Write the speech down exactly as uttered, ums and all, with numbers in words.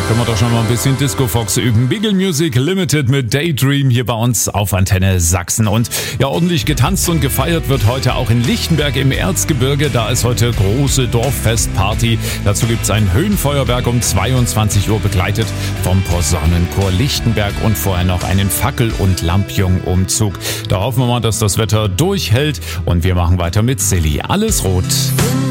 Können wir doch schon mal ein bisschen Disco Fox üben. Beagle Music Limited mit Daydream hier bei uns auf Antenne Sachsen. Und ja, ordentlich getanzt und gefeiert wird heute auch in Lichtenberg im Erzgebirge. Da ist heute große Dorffestparty. Dazu gibt's ein Höhenfeuerwerk um zweiundzwanzig Uhr, begleitet vom Posaunenchor Lichtenberg und vorher noch einen Fackel- und Lampion-Umzug. Da hoffen wir mal, dass das Wetter durchhält und wir machen weiter mit Silly. Alles rot.